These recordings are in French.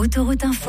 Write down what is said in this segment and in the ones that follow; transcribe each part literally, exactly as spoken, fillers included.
Autoroute Info.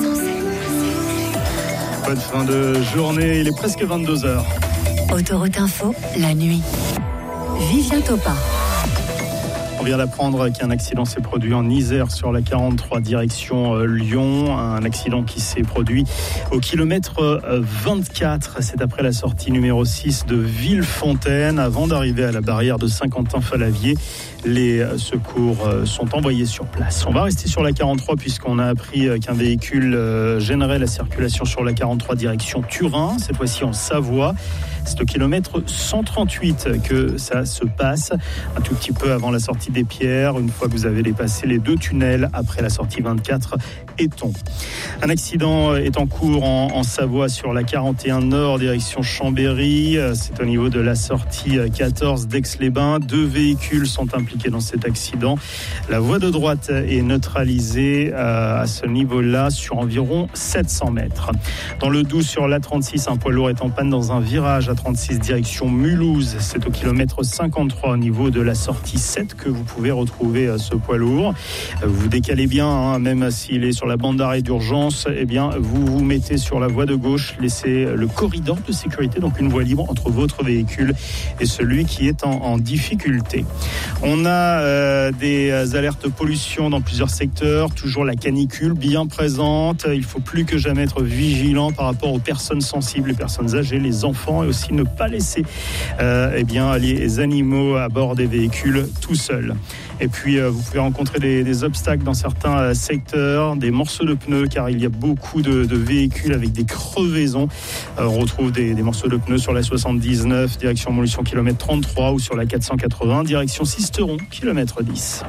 Bonne fin de journée, il est presque vingt-deux heures. Autoroute Info, la nuit. Vivien Topin. On vient d'apprendre qu'un accident s'est produit en Isère sur la quarante-trois direction Lyon. Un accident qui s'est produit au kilomètre vingt-quatre. C'est après la sortie numéro six de Villefontaine. Avant d'arriver à la barrière de Saint-Quentin-Falavier, les secours sont envoyés sur place. On va rester sur la quarante-trois puisqu'on a appris qu'un véhicule gênerait la circulation sur la quarante-trois direction Turin, cette fois-ci en Savoie. C'est au kilomètre cent trente-huit que ça se passe, un tout petit peu avant la sortie des Pierres, une fois que vous avez dépassé les deux tunnels après la sortie vingt-quatre Éton. Un accident est en cours en, en Savoie sur la quarante et un Nord, direction Chambéry. C'est au niveau de la sortie quatorze d'Aix-les-Bains. Deux véhicules sont impliqués dans cet accident. La voie de droite est neutralisée à ce niveau-là sur environ sept cents mètres. Dans le Doubs, sur l'A trente-six, un poids lourd est en panne dans un virage à trente-six direction Mulhouse. C'est au kilomètre cinquante-trois au niveau de la sortie sept que vous pouvez retrouver ce poids lourd. Vous vous décalez bien, hein, même s'il est sur la bande d'arrêt d'urgence, eh bien, vous vous mettez sur la voie de gauche, laissez le corridor de sécurité, donc une voie libre entre votre véhicule et celui qui est en, en difficulté. On a euh, des alertes pollution dans plusieurs secteurs, toujours la canicule bien présente. Il faut plus que jamais être vigilant par rapport aux personnes sensibles, les personnes âgées, les enfants, et aussi ne pas laisser euh, eh bien, les animaux à bord des véhicules tout seuls. Et puis, euh, vous pouvez rencontrer des, des obstacles dans certains euh, secteurs, des morceaux de pneus, car il y a beaucoup de, de véhicules avec des crevaisons. Euh, on retrouve des, des morceaux de pneus sur la soixante-dix-neuf, direction Montluçon, kilomètre trente-trois, ou sur la quatre cent quatre-vingts, direction Sisteron, kilomètre dix.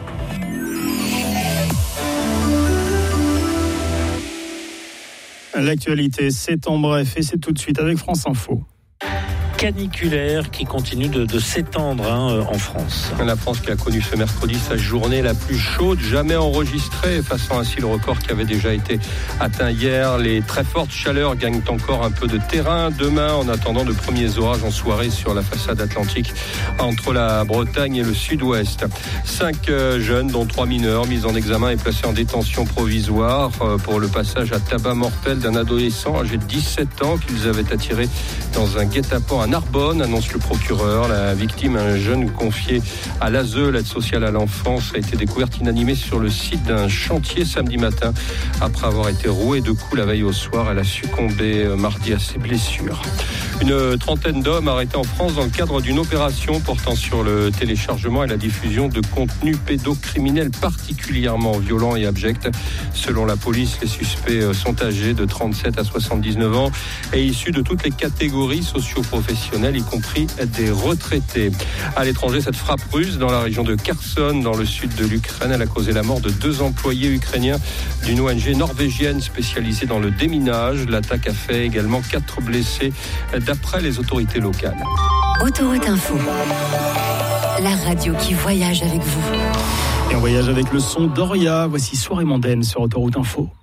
L'actualité, c'est en bref, et c'est tout de suite avec France Info. Caniculaire qui continue de, de s'étendre hein, en France. La France qui a connu ce mercredi sa journée la plus chaude jamais enregistrée, effaçant ainsi le record qui avait déjà été atteint hier. Les très fortes chaleurs gagnent encore un peu de terrain demain, en attendant de premiers orages en soirée sur la façade atlantique entre la Bretagne et le sud-ouest. Cinq jeunes, dont trois mineurs, mis en examen et placés en détention provisoire pour le passage à tabac mortel d'un adolescent âgé de dix-sept ans qu'ils avaient attiré dans un guet-apens à Narbonne, annonce le procureur. La victime, un jeune confié à l'A S E, l'aide sociale à l'enfance, a été découverte inanimée sur le site d'un chantier samedi matin. Après avoir été rouée de coups la veille au soir, elle a succombé mardi à ses blessures. Une trentaine d'hommes arrêtés en France dans le cadre d'une opération portant sur le téléchargement et la diffusion de contenus pédocriminels particulièrement violents et abjects. Selon la police, les suspects sont âgés de trente-sept à soixante-dix-neuf ans et issus de toutes les catégories socio-professionnelles, y compris des retraités. À l'étranger, cette frappe russe dans la région de Kherson, dans le sud de l'Ukraine, elle a causé la mort de deux employés ukrainiens d'une O N G norvégienne spécialisée dans le déminage. L'attaque a fait également quatre blessés, d'après les autorités locales. Autoroute Info, la radio qui voyage avec vous. Et on voyage avec le son d'Oria. Voici Soirée mondaine sur Autoroute Info.